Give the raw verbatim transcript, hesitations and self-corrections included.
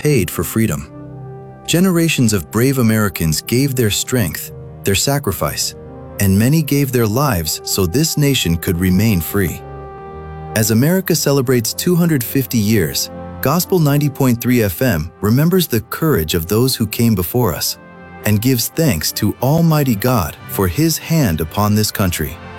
paid for freedom. Generations of brave Americans gave their strength, their sacrifice, and many gave their lives so this nation could remain free. As America celebrates two hundred fifty years, Gospel ninety point three F M remembers the courage of those who came before us and gives thanks to Almighty God for His hand upon this country.